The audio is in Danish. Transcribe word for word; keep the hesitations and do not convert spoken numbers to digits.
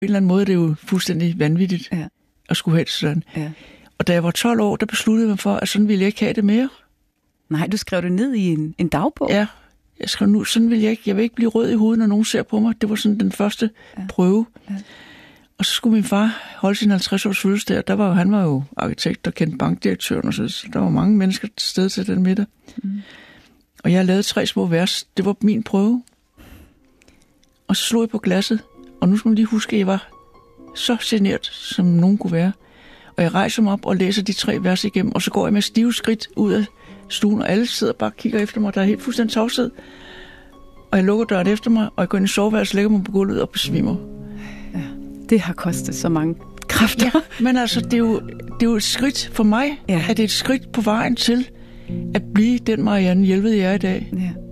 eller anden måde det er det jo fuldstændig vanvittigt ja. at skulle have det sådan. Ja. Og da jeg var tolv år, der besluttede jeg mig for, at sådan ville jeg ikke have det mere. Nej, du skrev det ned i en, en dagbog? Ja, jeg skrev nu, sådan vil jeg ikke. Jeg vil ikke blive rød i hovedet, når nogen ser på mig. Det var sådan den første ja. prøve. Ja. Og så skulle min far holde sin halvtreds års fødselsdag, og der var jo, han var jo arkitekt og kendte bankdirektøren, og så der var mange mennesker til stede til den middag. Mm. Og jeg lavede tre små vers. Det var min prøve. Og så slog jeg på glasset, og nu skal man lige huske, at jeg var så genert, som nogen kunne være. Og jeg rejser mig op og læser de tre vers igennem, og så går jeg med stive skridt ud af stuen, og alle sidder bare og kigger efter mig. Der er helt fuldstændig tavshed. Og jeg lukker døren efter mig, og jeg går ind i soveværelset, lægger mig på gulvet og besvimer. Ja, det har kostet så mange kræfter. Ja, men altså, det er jo, det er jo et skridt for mig, ja. At det er et skridt på vejen til at blive den Marianne Jelved, jeg er i dag. Ja.